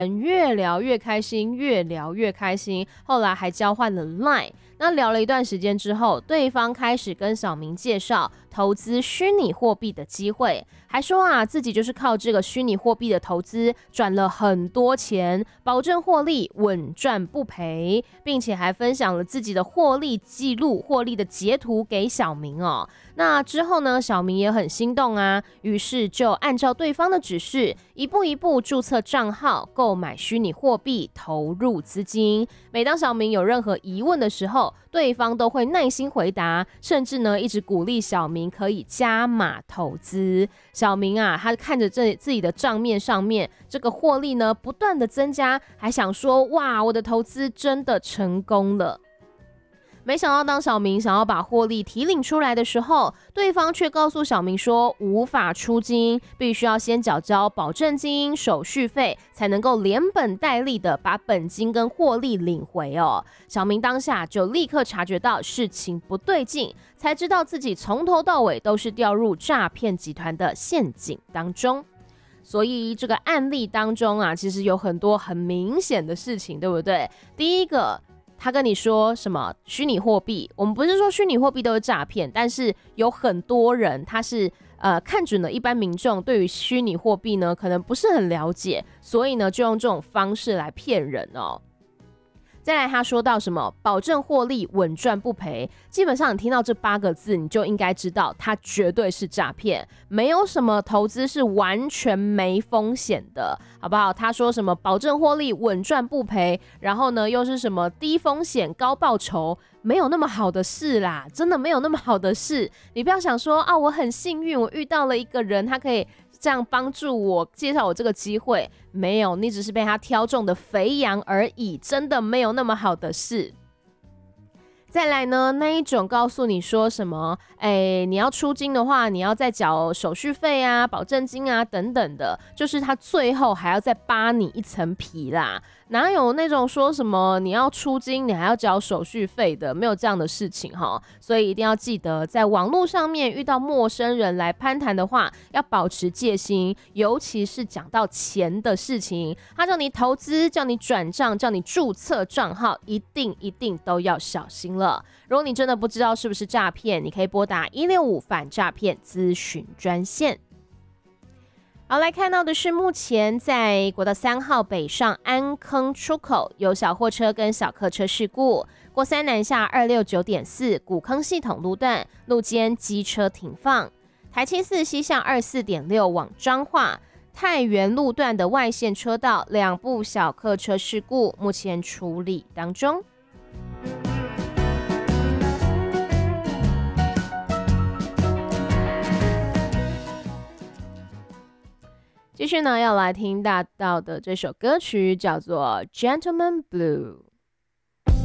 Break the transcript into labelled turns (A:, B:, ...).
A: 越聊越开心，越聊越开心，后来还交换了 LINE。那聊了一段时间之后，对方开始跟小明介绍投资虚拟货币的机会，还说自己就是靠这个虚拟货币的投资赚了很多钱，保证获利稳赚不赔，并且还分享了自己的获利记录、获利的截图给小明哦。那之后呢，小明也很心动于是就按照对方的指示，一步一步注册账号，购买虚拟货币，投入资金。每当小明有任何疑问的时候，对方都会耐心回答，甚至呢一直鼓励小明可以加码投资。小明他看着自己的账面上面这个获利呢不断的增加，还想说哇，我的投资真的成功了。没想到当小明想要把获利提领出来的时候，对方却告诉小明说无法出金，必须要先缴交保证金、手续费，才能够连本带利的把本金跟获利领回哦。小明当下就立刻察觉到事情不对劲，才知道自己从头到尾都是掉入诈骗集团的陷阱当中。所以这个案例当中其实有很多很明显的事情，对不对？第一个，他跟你说什么虚拟货币，我们不是说虚拟货币都是诈骗，但是有很多人他是看准了一般民众对于虚拟货币呢可能不是很了解，所以呢就用这种方式来骗人哦。再来他说到什么保证获利稳赚不赔，基本上你听到这8个字，你就应该知道它绝对是诈骗，没有什么投资是完全没风险的，好不好？他说什么保证获利稳赚不赔，然后呢又是什么低风险高报酬，没有那么好的事啦，真的没有那么好的事。你不要想说我很幸运，我遇到了一个人，他可以这样帮助我，介绍我这个机会，没有，你只是被他挑中的肥羊而已，真的没有那么好的事。再来呢，那一种告诉你说什么你要出金的话，你要再缴手续费保证金等等的，就是他最后还要再扒你一层皮啦。哪有那种说什么你要出金你还要缴手续费的，没有这样的事情齁。所以一定要记得，在网络上面遇到陌生人来攀谈的话，要保持戒心，尤其是讲到钱的事情，他叫你投资，叫你转账，叫你注册账号，一定都要小心了。如果你真的不知道是不是诈骗，你可以拨打165反诈骗咨询专线。好，来看到的是目前在国道3号北上安坑出口有小货车跟小客车事故，国三南下269.4古坑系统路段路肩机车停放，台七4西向24.6往彰化太原路段的外线车道2部小客车事故，目前处理当中。继续呢，要来听到的这首歌曲叫做《Gentleman Blue》。